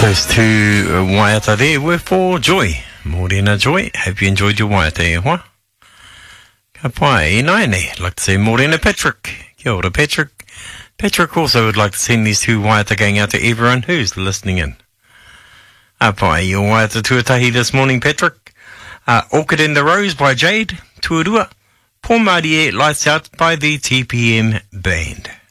Those two waiata there were for Joy. Morena Joy. Hope you enjoyed your waiata e hoa. Ka pai, naine. Like to say Morena Patrick. Kia ora Patrick. Patrick also would like to send these two waiata going out to everyone who's listening in. Pai, your waiata tuatahi this morning, Patrick. Orchid in the Rose by Jade. Tuarua. Poor Marie, Lights Out by the TPM Band.